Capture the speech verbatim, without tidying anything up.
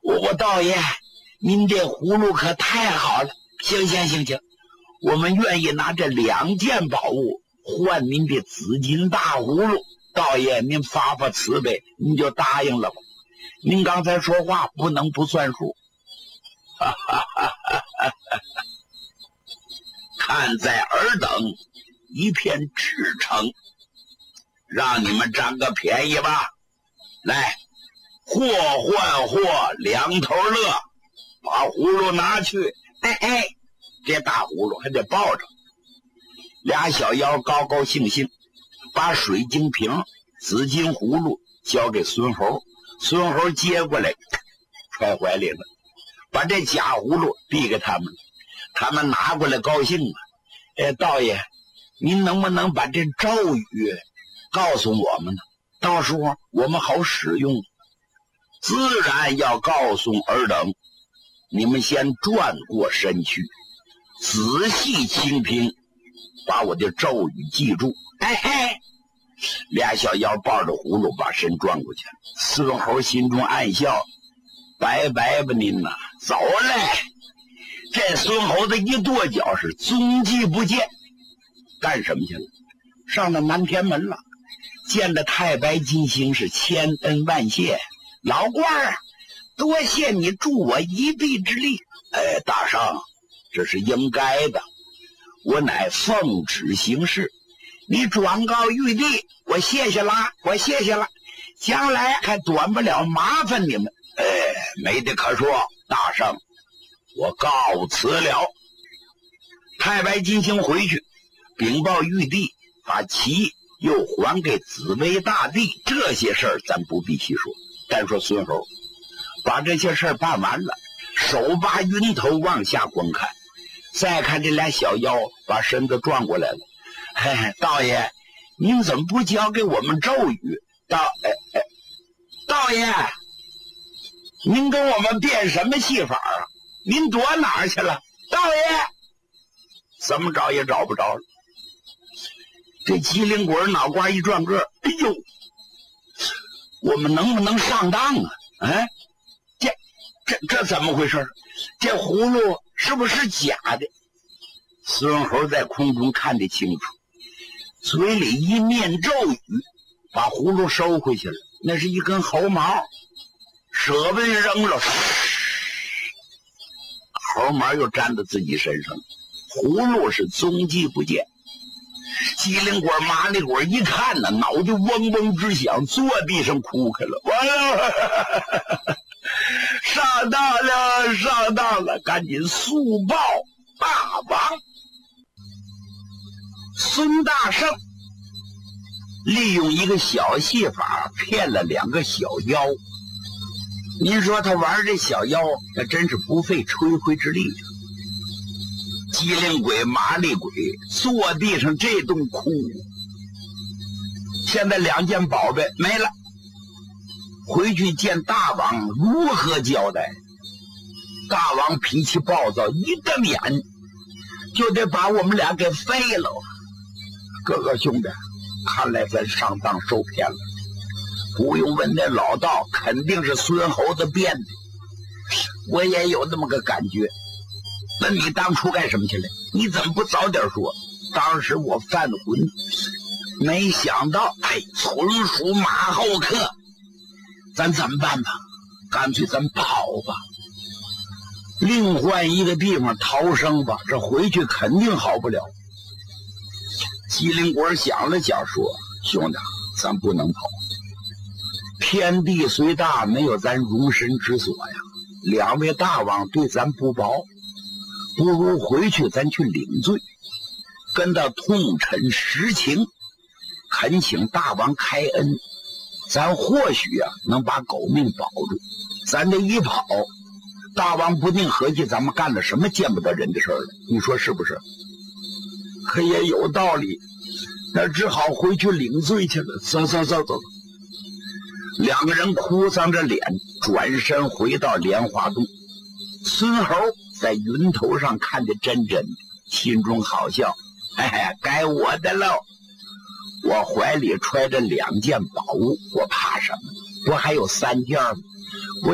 我我道爷，您这葫芦可太好了。行行行行，我们愿意拿这两件宝物换您这紫金大葫芦。道爷，您发发慈悲，您就答应了吧。您刚才说话不能不算数。哈哈哈哈哈哈！看在尔等一片赤诚，让你们占个便宜吧。来，货换货，两头乐，把葫芦拿去。哎哎，这大葫芦还得抱着。俩小妖高高兴兴，把水晶瓶、紫金葫芦交给孙猴，孙猴接过来，揣怀里了。把这假葫芦递给他们，他们拿过来高兴啊！哎，道爷，您能不能把这咒语告诉我们呢？到时候我们好使用。自然要告诉尔等，你们先转过身去，仔细倾听，把我的咒语记住。哎嘿，俩小妖抱着葫芦把身转过去。孙猴心中暗笑，拜拜吧您呐，走嘞！这孙猴子一跺脚是踪迹不见，干什么去了？上到南天门了，见了太白金星是千恩万谢。老官儿，多谢你助我一臂之力。哎，大圣，这是应该的，我乃奉旨行事。你转告玉帝，我谢谢啦，我谢谢了，将来还短不了麻烦你们。哎，没得可说，大圣，我告辞了。太白金星回去禀报玉帝，把旗又还给紫薇大帝。这些事儿咱不必细说，单说孙猴把这些事儿办完了，手把云头往下观看，再看这俩小妖把身子转过来了。嘿嘿，道爷，您怎么不教给我们咒语？道哎哎，道爷，您跟我们变什么戏法啊？您躲哪儿去了？道爷，怎么找也找不着了。这机灵鬼脑瓜一转个，哎呦，我们能不能上当啊？哎，这这这怎么回事？这葫芦是不是假的？孙猴在空中看得清楚，嘴里一念咒语，把葫芦收回去了。那是一根猴毛，舍不得扔了，猴毛又粘到自己身上，葫芦是踪迹不见。机灵鬼麻利鬼一看呢，脑袋嗡嗡直响，坐地上哭开了。完了，上当了，上当了，赶紧速报大王。孙大圣利用一个小戏法骗了两个小妖。您说他玩这小妖，那真是不费吹灰之力。机灵鬼麻利鬼坐地上这顿哭。现在两件宝贝没了，回去见大王如何交代？大王脾气暴躁，一瞪眼就得把我们俩给废了。哥哥兄弟，看来咱上当受骗了。不用问，那老道肯定是孙猴子变的，我也有那么个感觉。那你当初干什么去了？你怎么不早点说？当时我犯浑，没想到，哎，纯属马后客。咱怎么办吧？干脆咱跑吧，另换一个地方逃生吧。这回去肯定好不了。机灵鬼想了想说：“兄弟，咱不能跑。天地虽大，没有咱容身之所呀。两位大王对咱不薄，不如回去咱去领罪，跟他痛陈实情，恳请大王开恩，咱或许啊能把狗命保住。咱这一跑，大王不定合计咱们干了什么见不得人的事儿了。你说是不是？可也有道理，那只好回去领罪去了。走走走走。”两个人哭丧着脸转身回到莲花洞。孙猴在云头上看得真真的，心中好笑。哎，该我的喽！我怀里揣着两件宝物，我怕什么？我还有三件吗？